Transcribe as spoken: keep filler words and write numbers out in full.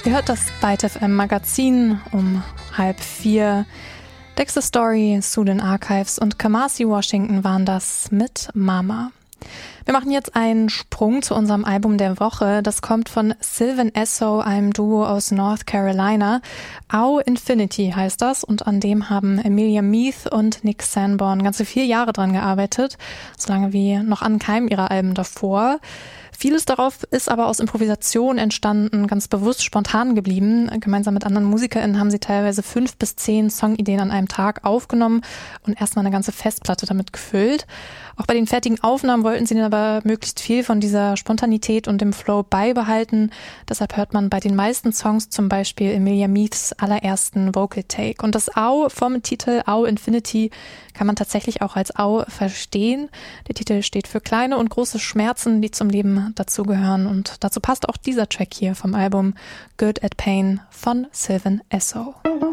Ihr hört das Byte F M Magazin um halb vier. Dexter Story, Sudan Archives und Kamasi Washington waren das mit Mama. Wir machen jetzt einen Sprung zu unserem Album der Woche. Das kommt von Sylvan Esso, einem Duo aus North Carolina. Au Infinity heißt das und an dem haben Emilia Meath und Nick Sanborn ganze vier Jahre dran gearbeitet, so lange wie noch an keinem ihrer Alben davor. Vieles darauf ist aber aus Improvisation entstanden, ganz bewusst spontan geblieben. Gemeinsam mit anderen MusikerInnen haben sie teilweise fünf bis zehn Songideen an einem Tag aufgenommen und erstmal eine ganze Festplatte damit gefüllt. Auch bei den fertigen Aufnahmen wollten sie aber möglichst viel von dieser Spontanität und dem Flow beibehalten. Deshalb hört man bei den meisten Songs zum Beispiel Emilia Meaths allerersten Vocal Take. Und das Au vom Titel Au Infinity kann man tatsächlich auch als Au verstehen. Der Titel steht für kleine und große Schmerzen, die zum Leben dazugehören. Und dazu passt auch dieser Track hier vom Album Good at Pain von Sylvan Esso.